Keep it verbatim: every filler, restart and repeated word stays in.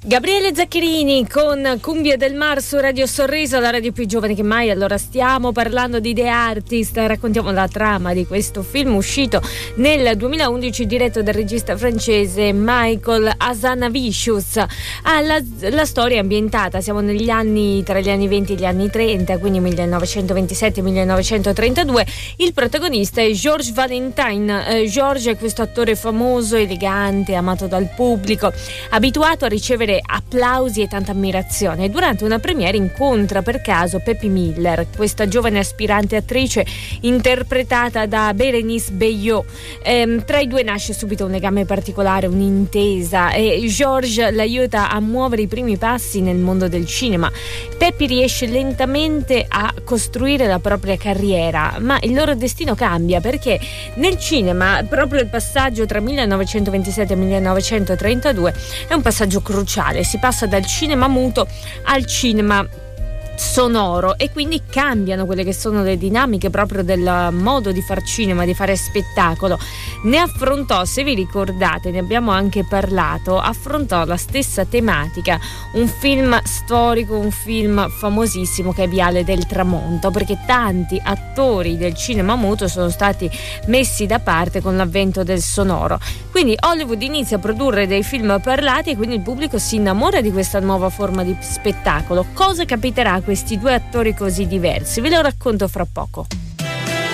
Gabriele Zaccherini con Cumbia del Mar su Radio Sorriso, la radio più giovane che mai. Allora stiamo parlando di The Artist, raccontiamo la trama di questo film uscito nel duemilaundici, diretto dal regista francese Michael Hazanavicius. Ah, la, la storia è ambientata, siamo negli anni, tra gli anni venti e gli anni trenta, quindi millenovecentoventisette millenovecentotrentadue. Il protagonista è Georges Valentine. eh, Georges è questo attore famoso, elegante, amato dal pubblico, abituato a ricevere applausi e tanta ammirazione. Durante una premiere incontra per caso Peppy Miller, questa giovane aspirante attrice interpretata da Bérénice Bejo. Ehm, tra i due nasce subito un legame particolare, un'intesa, e Georges l'aiuta a muovere i primi passi nel mondo del cinema. Peppy riesce lentamente a costruire la propria carriera, ma il loro destino cambia, perché nel cinema proprio il passaggio tra millenovecentoventisette e millenovecentotrentadue è un passaggio cruciale. Si passa dal cinema muto al cinema sonoro e quindi cambiano quelle che sono le dinamiche proprio del modo di far cinema, di fare spettacolo. Ne affrontò, se vi ricordate, ne abbiamo anche parlato, affrontò la stessa tematica un film storico, un film famosissimo che è Viale del Tramonto, perché tanti attori del cinema muto sono stati messi da parte con l'avvento del sonoro. Quindi Hollywood inizia a produrre dei film parlati e quindi il pubblico si innamora di questa nuova forma di spettacolo. Cosa capiterà a questi due attori così diversi? Ve lo racconto fra poco.